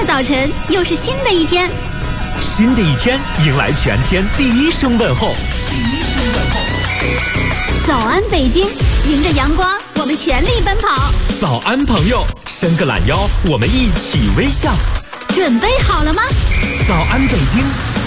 的早晨，又是新的一天。 新的一天，迎来全天第一声问候。 早安，北京！迎着阳光，我们全力奔跑。 早安，朋友！伸个懒腰，我们一起微笑。 准备好了吗？ 早安，北京！